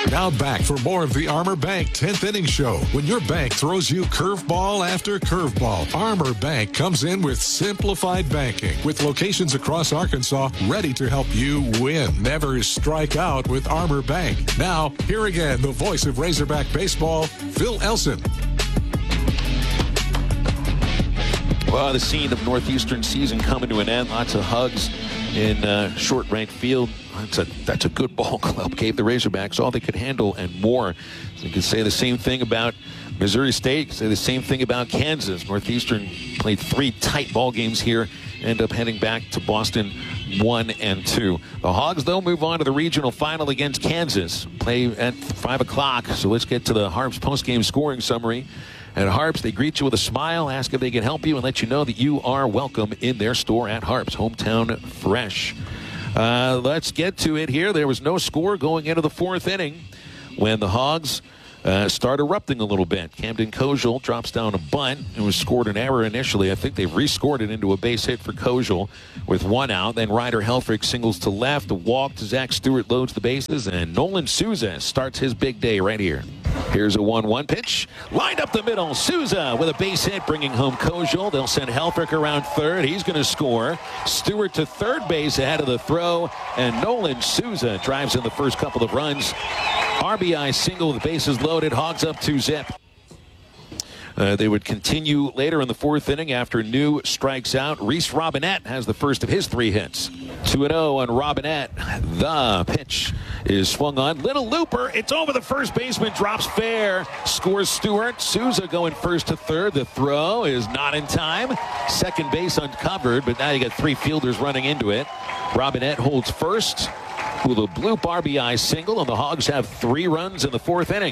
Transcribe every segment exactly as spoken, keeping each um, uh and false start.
Now back for more of the Armor Bank tenth Inning Show. When your bank throws you curveball after curveball, Armor Bank comes in with simplified banking with locations across Arkansas ready to help you win. Never strike out with Armor Bank. Now, here again, the voice of Razorback baseball, Phil Elson. Well, the scene of Northeastern season coming to an end. Lots of hugs in uh, short right field. That's a, that's a good ball club. Gave the Razorbacks all they could handle and more. So you can say the same thing about Missouri State. Say the same thing about Kansas. Northeastern played three tight ball games here. End up heading back to Boston one and two. The Hogs, though, move on to the regional final against Kansas. Play at five o'clock. So let's get to the Harps postgame scoring summary. At Harps, they greet you with a smile, ask if they can help you, and let you know that you are welcome in their store at Harps. Hometown fresh. Uh, let's get to it here. There was no score going into the fourth inning when the Hogs uh, start erupting a little bit. Camden Kojal drops down a bunt. It was scored an error initially. I think they've rescored it into a base hit for Kojal with one out. Then Ryder Helfrich singles to left. A walk to Zach Stewart loads the bases. And Nolan Souza starts his big day right here. Here's a one one pitch. Lined up the middle. Souza with a base hit, bringing home Kojal. They'll send Helfrich around third. He's going to score. Stewart to third base ahead of the throw. And Nolan Souza drives in the first couple of runs. R B I single with the bases loaded. Hogs up two zip. Uh, they would continue later in the fourth inning after New strikes out. Reese Robinette has the first of his three hits. two and oh on Robinette. The pitch is swung on. Little looper. It's over the first baseman. Drops fair. Scores Stewart. Souza going first to third. The throw is not in time. Second base uncovered, but now you got three fielders running into it. Robinette holds first with a bloop R B I single, and the Hogs have three runs in the fourth inning.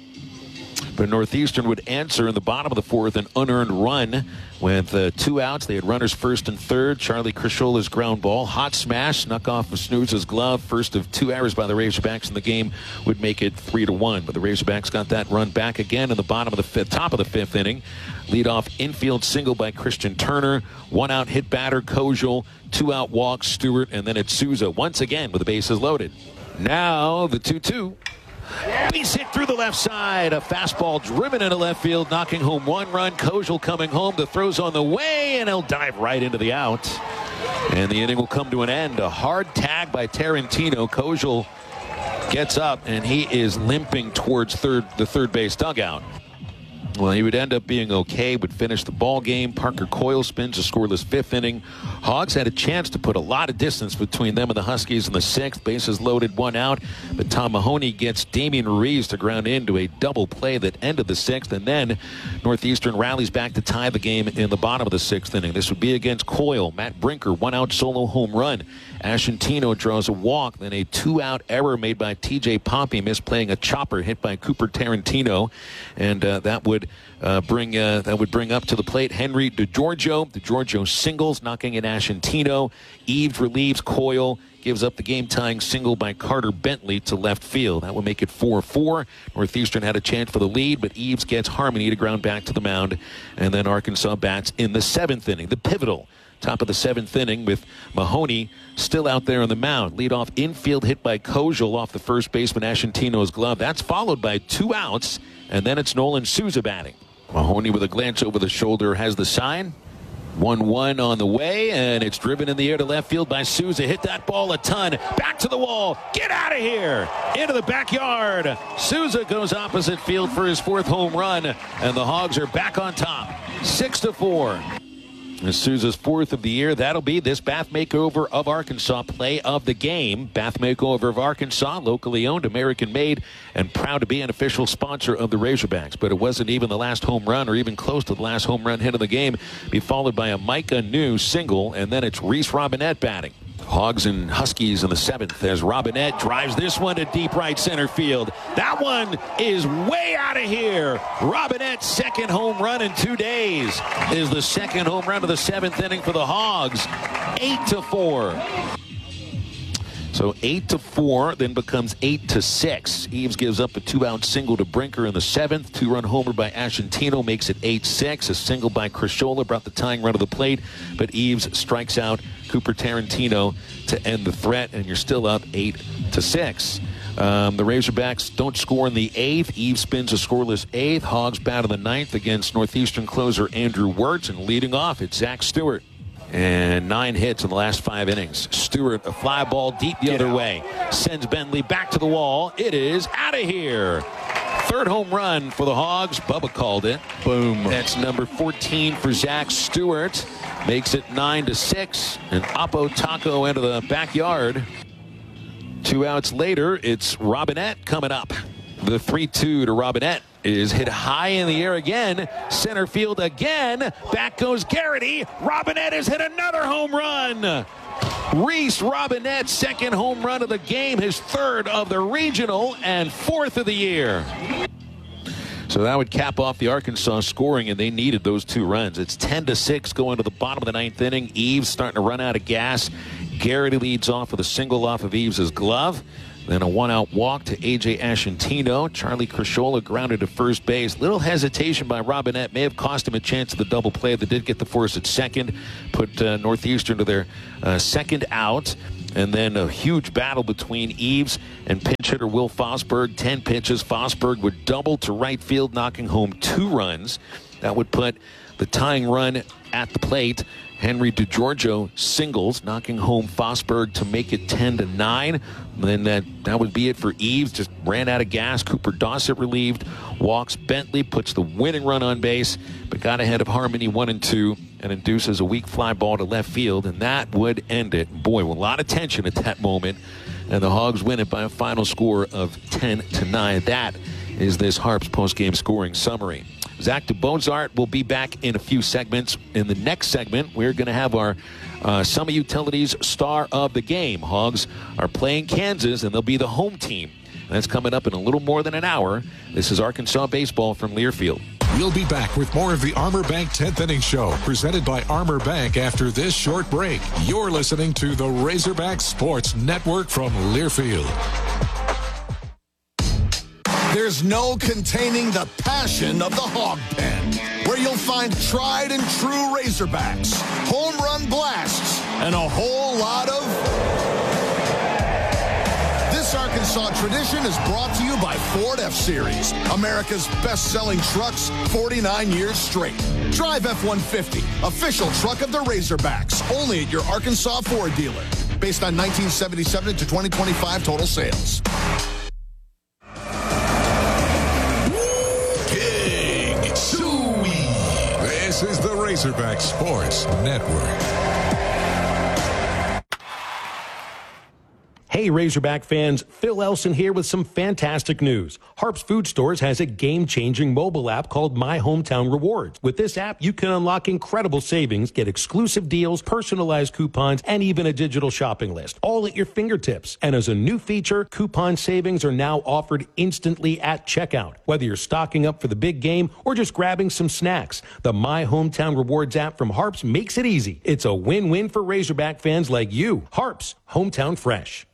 But Northeastern would answer in the bottom of the fourth an unearned run with uh, two outs. They had runners first and third. Charlie Krishola's ground ball. Hot smash snuck off of Snooz's glove. First of two errors by the Razorbacks in the game would make it three to one. But the Razorbacks got that run back again in the bottom of the fifth, top of the fifth inning. Leadoff infield single by Christian Turner. One out hit batter Kojal. Two out walk Stewart, and then it's Souza once again with the bases loaded. Now the two two. Base hit through the left side. A fastball driven into left field, knocking home one run. Kojal coming home. The throw's on the way, and he'll dive right into the out. And the inning will come to an end. A hard tag by Tarantino. Kojal gets up, and he is limping towards third, the third base dugout. Well, he would end up being okay, would finish the ball game. Parker Coyle spins a scoreless fifth inning. Hogs had a chance to put a lot of distance between them and the Huskies in the sixth. Bases loaded, one out. But Tom Mahoney gets Damian Ruiz to ground into a double play that ended the sixth. And then Northeastern rallies back to tie the game in the bottom of the sixth inning. This would be against Coyle. Matt Brinker, one out solo home run. Ashantino draws a walk, then a two-out error made by T J Pompey, misplaying a chopper hit by Cooper Tarantino, and uh, that would uh, bring uh, that would bring up to the plate Henry DeGiorgio. DeGiorgio singles, knocking in Ashantino. Eves relieves Coyle, gives up the game-tying single by Carter Bentley to left field. That would make it four four. Northeastern had a chance for the lead, but Eves gets Harmony to ground back to the mound, and then Arkansas bats in the seventh inning, the pivotal top of the seventh inning, with Mahoney still out there on the mound. Leadoff infield hit by Kojal off the first baseman Ashantino's glove. That's followed by two outs, and then it's Nolan Souza batting. Mahoney with a glance over the shoulder has the sign. one one on the way, and it's driven in the air to left field by Souza. Hit that ball a ton. Back to the wall. Get out of here. Into the backyard. Souza goes opposite field for his fourth home run, and the Hogs are back on top. Six to four. Souza's fourth of the year. That'll be this Bath Makeover of Arkansas play of the game. Bath Makeover of Arkansas, locally owned, American made, and proud to be an official sponsor of the Razorbacks. But it wasn't even the last home run, or even close to the last home run hit of the game. Be followed by a Micah New single, and then it's Reese Robinette batting. Hogs and Huskies in the seventh as Robinette drives this one to deep right center field. That one is way out of here. Robinette's second home run in two days is the second home run of the seventh inning for the Hogs. Eight to four. So eight to four then becomes eight to six. Eves gives up a two-out single to Brinker in the seventh. Two-run homer by Ashantino makes it eight six. A single by Krishola brought the tying run to the plate, but Eves strikes out Cooper Tarantino to end the threat, and you're still up eight to six. Um, the Razorbacks don't score in the eighth. Eve spins a scoreless eighth. Hogs battle the ninth against Northeastern closer Andrew Wirtz. And leading off, it's Zach Stewart. And nine hits in the last five innings. Stewart, a fly ball deep the other way. Sends Bentley back to the wall. It is out of here. Third home run for the Hogs. Bubba called it. Boom. That's number fourteen for Zach Stewart. Makes it nine to six. And Oppo Taco into the backyard. Two outs later, it's Robinette coming up. The three two to Robinette is hit high in the air again. Center field again. Back goes Garrity. Robinette has hit another home run. Reese Robinette's second home run of the game, his third of the regional and fourth of the year. So that would cap off the Arkansas scoring, and they needed those two runs. It's ten to six going to the bottom of the ninth inning. Eves starting to run out of gas. Garrity leads off with a single off of Eves' glove. Then a one-out walk to A J Ashantino. Charlie Crisciola grounded to first base. Little hesitation by Robinette may have cost him a chance at the double play. They did get the force at second, put uh, Northeastern to their uh, second out. And then a huge battle between Eves and pinch hitter Will Fosberg. Ten pitches. Fosberg would double to right field, knocking home two runs. That would put the tying run at the plate. Henry DeGiorgio singles, knocking home Fosberg to make it ten to nine. And then that, that would be it for Eves. Just ran out of gas. Cooper Dossett relieved. Walks Bentley, puts the winning run on base, but got ahead of Harmony one and two and induces a weak fly ball to left field, and that would end it. Boy, a lot of tension at that moment, and the Hogs win it by a final score of ten to nine. That is this Harps postgame scoring summary. Zach DeBozart will be back in a few segments. In the next segment, we're going to have our uh, Summit Utilities star of the game. Hogs are playing Kansas, and they'll be the home team. That's coming up in a little more than an hour. This is Arkansas Baseball from Learfield. We'll be back with more of the Armor Bank tenth Inning Show, presented by Armor Bank after this short break. You're listening to the Razorback Sports Network from Learfield. There's no containing the passion of the Hog Pen, where you'll find tried and true Razorbacks, home run blasts, and a whole lot of... This Arkansas tradition is brought to you by Ford F-Series, America's best-selling trucks forty-nine years straight. Drive F one fifty, official truck of the Razorbacks, only at your Arkansas Ford dealer, based on nineteen seventy-seven to twenty twenty-five total sales. This is the Razorback Sports Network. Hey, Razorback fans, Phil Elson here with some fantastic news. Harps Food Stores has a game-changing mobile app called My Hometown Rewards. With this app, you can unlock incredible savings, get exclusive deals, personalized coupons, and even a digital shopping list, all at your fingertips. And as a new feature, coupon savings are now offered instantly at checkout. Whether you're stocking up for the big game or just grabbing some snacks, the My Hometown Rewards app from Harps makes it easy. It's a win-win for Razorback fans like you. Harps, hometown fresh.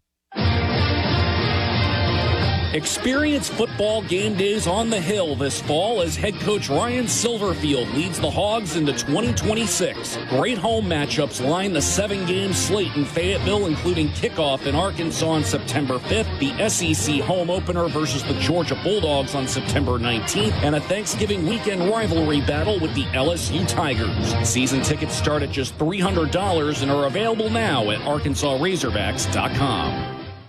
Experience football game days on the Hill this fall as head coach Ryan Silverfield leads the Hogs into twenty twenty-six. Great home matchups line the seven-game slate in Fayetteville, including kickoff in Arkansas on September fifth, the S E C home opener versus the Georgia Bulldogs on September nineteenth, and a Thanksgiving weekend rivalry battle with the L S U Tigers. Season tickets start at just three hundred dollars and are available now at arkansas razorbacks dot com.